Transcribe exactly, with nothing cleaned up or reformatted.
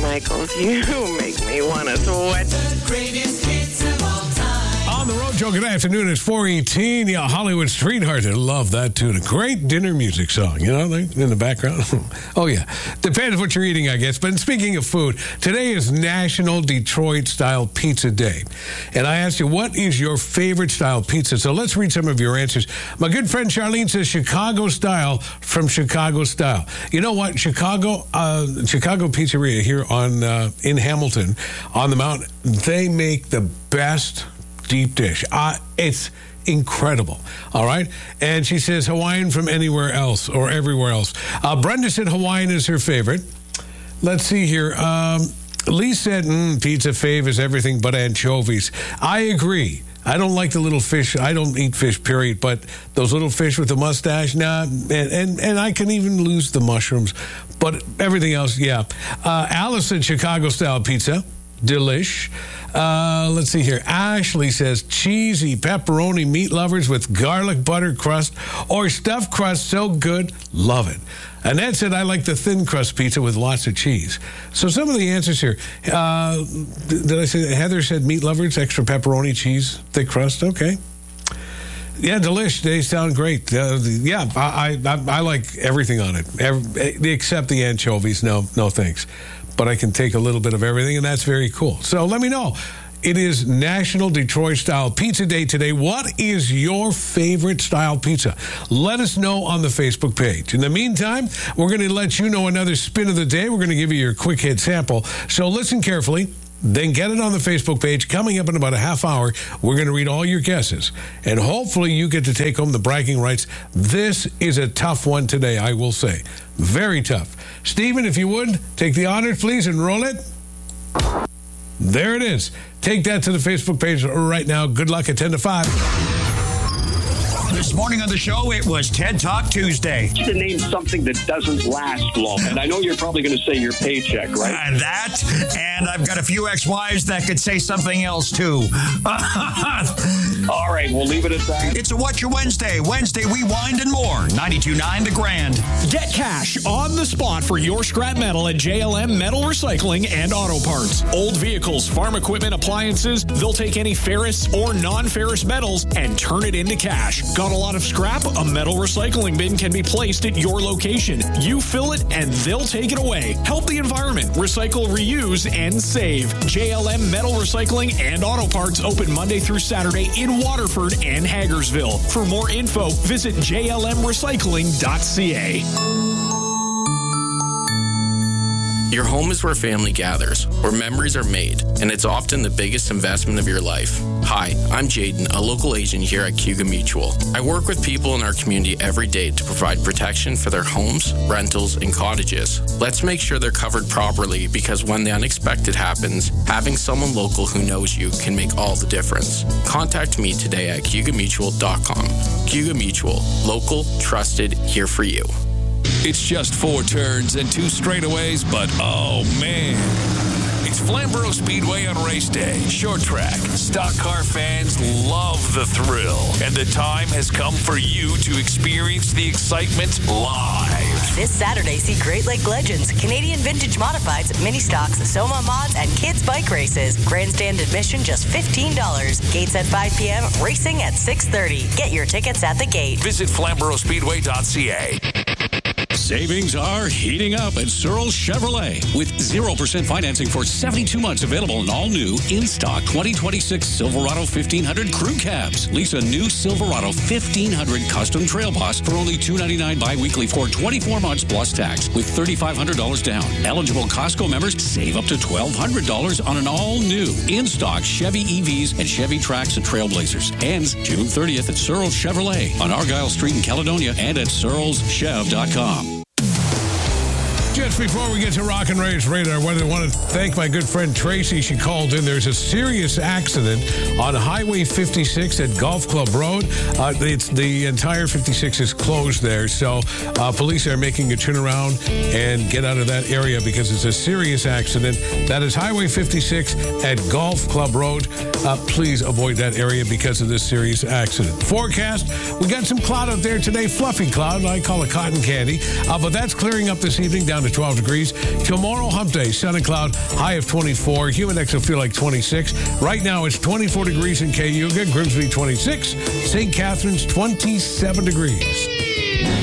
Michaels. You make me want to sweat. The greatest hits of all time. On the road, Joe, good afternoon. It's four eighteen. Yeah, Hollywood Streetheart. I love that tune. A great dinner music song, you know, in the background. Oh, yeah. Depends what you're eating, I guess. But speaking of food, today is National Detroit-Style Pizza Day. And I asked you, what is your favorite style pizza? So let's read some of your answers. My good friend Charlene says Chicago Style from Chicago Style. You know what? Chicago uh, Chicago Pizzeria here on uh, in Hamilton on the mountain, they make the best deep dish. Uh, it's incredible. All right. And she says Hawaiian from anywhere else or everywhere else. Uh, Brenda said Hawaiian is her favorite. Let's see here. Um, Lee said mm, pizza fave is everything but anchovies. I agree. I don't like the little fish. I don't eat fish, period. But those little fish with the mustache, nah. And, and, and I can even lose the mushrooms. But everything else, yeah. Uh, Alice said Chicago-style pizza. Delish. Uh, let's see here. Ashley says cheesy pepperoni meat lovers with garlic butter crust or stuffed crust. So good. Love it. Annette said, I like the thin crust pizza with lots of cheese. So some of the answers here. Uh, did I say, Heather said meat lovers, extra pepperoni, cheese, thick crust. Okay. Yeah, delish. They sound great. Uh, yeah, I, I I like everything on it, Every, except the anchovies. No, no thanks. But I can take a little bit of everything, and that's very cool. So let me know. It is National Detroit-Style Pizza Day today. What is your favorite style pizza? Let us know on the Facebook page. In the meantime, we're going to let you know another spin of the day. We're going to give you your quick hit sample. So listen carefully. Then get it on the Facebook page. Coming up in about a half hour, we're going to read all your guesses. And hopefully you get to take home the bragging rights. This is a tough one today, I will say. Very tough. Stephen, if you would, take the honors, please, and roll it. There it is. Take that to the Facebook page right now. Good luck at ten to five. This morning on the show, it was TED Talk Tuesday. To name something that doesn't last long. And I know you're probably going to say your paycheck, right? And that, and I've got a few ex-wives that could say something else, too. All right, we'll leave it at that. It's a What's Your Wednesday. Wednesday, we wind and more. ninety-two point nine The Grand. Get cash on the spot for your scrap metal at J L M Metal Recycling and Auto Parts. Old vehicles, farm equipment, appliances, they'll take any ferrous or non-ferrous metals and turn it into cash. Got a lot of scrap? A metal recycling bin can be placed at your location. You fill it and they'll take it away. Help the environment. Recycle, reuse, and save. J L M Metal Recycling and Auto Parts open Monday through Saturday in Waterford and Hagersville. For more info, visit j l m recycling dot c a. Your home is where family gathers, where memories are made, and it's often the biggest investment of your life. Hi, I'm Jaden, a local agent here at Cayuga Mutual. I work with people in our community every day to provide protection for their homes, rentals, and cottages. Let's make sure they're covered properly because when the unexpected happens, having someone local who knows you can make all the difference. Contact me today at cayuga mutual dot com. Cayuga Mutual, local, trusted, here for you. It's just four turns and two straightaways, but oh man. It's Flamborough Speedway on race day. Short track. Stock car fans love the thrill. And the time has come for you to experience the excitement live. This Saturday, see Great Lake Legends, Canadian Vintage Modifieds, Mini Stocks, Soma Mods, and Kids Bike Races. Grandstand admission just fifteen dollars. Gates at five p.m., racing at six thirty. Get your tickets at the gate. Visit flamborough speedway dot c a. Savings are heating up at Searles Chevrolet with zero percent financing for seventy-two months available in all new in-stock twenty twenty-six Silverado fifteen hundred crew cabs. Lease a new Silverado fifteen hundred custom Trail Boss for only two hundred ninety-nine dollars bi-weekly for twenty-four months plus tax with three thousand five hundred dollars down. Eligible Costco members save up to twelve hundred dollars on an all-new in-stock Chevy E Vs and Chevy Trax and Trailblazers. Ends June thirtieth at Searles Chevrolet on Argyle Street in Caledonia and at searles chev dot com. Just before we get to Rock and Ray's radar, I want to thank my good friend Tracy. She called in. There's a serious accident on Highway fifty-six at Golf Club Road. Uh, it's the entire fifty-six is closed there, so uh, police are making a turnaround and get out of that area because it's a serious accident. That is Highway fifty-six at Golf Club Road. Uh, please avoid that area because of this serious accident. Forecast, we got some cloud out there today, fluffy cloud. I call it cotton candy, uh, but that's clearing up this evening down to to twelve degrees. Tomorrow, hump day, sun and cloud, high of twenty-four. Humidex will feel like twenty-six. Right now, it's twenty-four degrees in Cayuga, Grimsby twenty-six, Saint Catharines twenty-seven degrees.